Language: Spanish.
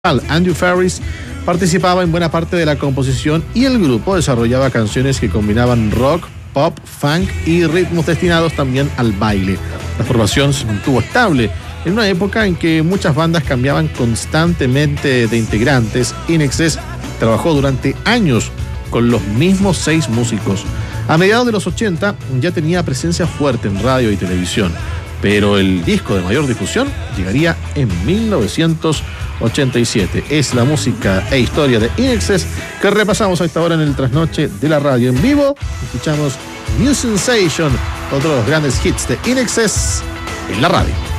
Andrew Ferris participaba en buena parte de la composición y el grupo desarrollaba canciones que combinaban rock, pop, funk y ritmos destinados también al baile. La formación se mantuvo estable en una época en que muchas bandas cambiaban constantemente de integrantes. INXS trabajó durante años con los mismos 6 músicos. A mediados de los 80 ya tenía presencia fuerte en radio y televisión, pero el disco de mayor difusión llegaría en 1987. Es la música e historia de INXS que repasamos a esta hora en el trasnoche de la radio en vivo. Escuchamos New Sensation, otro de los grandes hits de INXS en la radio.